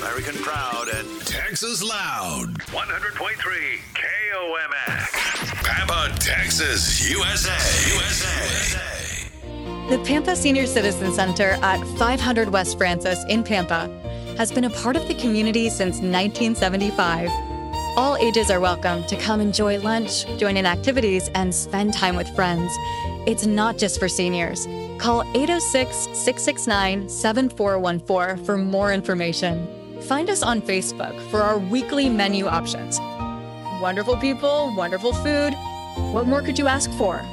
American proud and Texas loud. 100.3 KOMX. Pampa, Texas, USA. The Pampa Senior Citizen Center at 500 West Francis in Pampa has been a part of the community since 1975. All ages are welcome to come enjoy lunch, join in activities, and spend time with friends. It's not just for seniors. Call 806-669-7414 for more information. Find us on Facebook for our weekly menu options. Wonderful people, wonderful food. What more could you ask for?